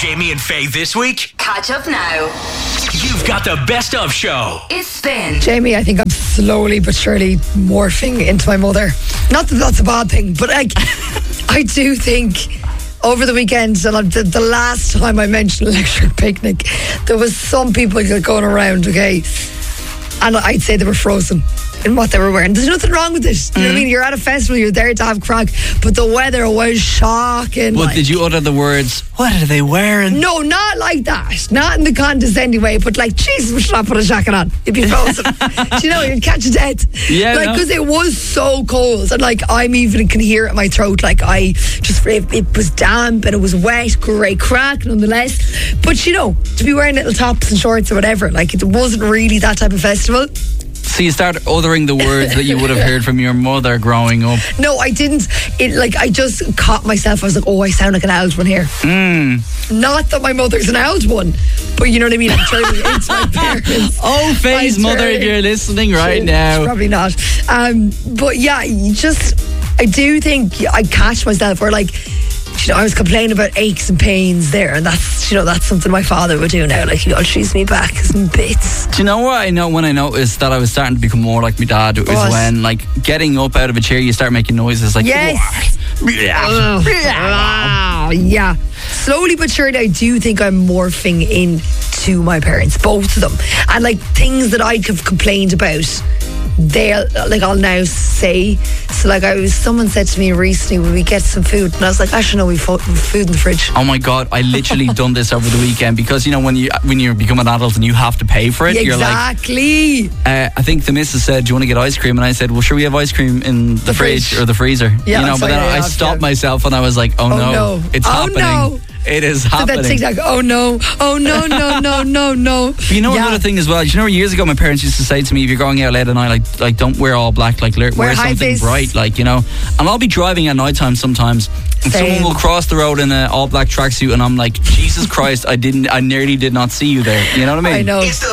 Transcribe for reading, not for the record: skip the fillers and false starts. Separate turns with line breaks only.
Jamie and Faye this week?
Catch up now.
You've got the best of show.
It's Spin.
Jamie, I think I'm slowly but surely morphing into my mother. Not that that's a bad thing, but like, I do think over the weekend, and the last time I mentioned electric picnic, there was some people going around, okay, and I'd say they were frozen in what they were wearing. There's nothing wrong with it. You know what I mean? You're at a festival, you're there to have crack, but the weather was shocking.
But did you utter the words, what are they wearing?
No, not like that. Not in the condescending way, but like, Jesus, we should not put a jacket on. You'd be frozen. Do you know, you'd catch a death.
Yeah,
like, because it was so cold. And like, I'm even can hear it in my throat. Like, it was damp and it was wet. Great crack, nonetheless. But you know, to be wearing little tops and shorts or whatever, like, it wasn't really that type of festival.
So you start uttering the words that you would have heard from your mother growing up.
No, I didn't. I just caught myself. I was like, oh, I sound like an old one here. Not that my mother's an old one, but you know what I mean? I'm turning into my parents.
Oh, Faye's mother, if you're listening right now.
Probably not. But yeah, I do think I catch myself where, like, you know, I was complaining about aches and pains there, and that's something my father would do now. Like, he'll cheese me back in bits.
Do you know what I know when I noticed that I was starting to become more like my dad? It was when, like, getting up out of a chair, you start making noises like,
yes. Yeah. Slowly but surely, I do think I'm morphing into my parents, both of them. And like, things that I have complained about, I'll now say. So like, someone said to me recently, will we get some food? And I was like, actually no, we've food in the fridge.
Oh my God, I literally done this over the weekend, because you know when you become an adult and you have to pay for it,
exactly.
You're like, I think the missus said, do you want to get ice cream? And I said, well, sure, we have ice cream in the fridge or the freezer.
Yeah,
you know, but then I stopped myself and I was like, oh no, it's happening.
No.
It is happening.
So that TikTok, oh no, no.
But you know another thing as well. You know, years ago my parents used to say to me, if you're going out late at night, like don't wear all black, like wear something bright, like, you know. And I'll be driving at night time sometimes, and someone will cross the road in an all black tracksuit, and I'm like, Jesus Christ, I nearly did not see you there. You know what I mean?
I know.
It's the